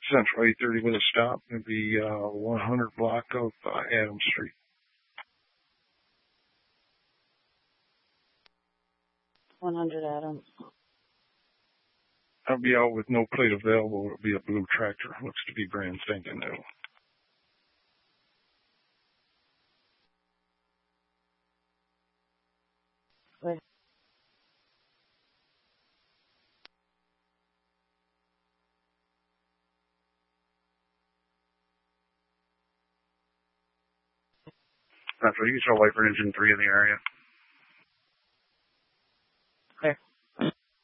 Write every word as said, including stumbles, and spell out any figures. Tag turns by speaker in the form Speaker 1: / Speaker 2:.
Speaker 1: Central eight thirty with a stop. It'd be uh, one hundred block of uh, Adams Street.
Speaker 2: one hundred Adams.
Speaker 1: I'll be out with no plate available. It'll be a blue tractor. Looks to be brand spanking new.
Speaker 2: Wait.
Speaker 3: Central, you can show light for engine three in the area.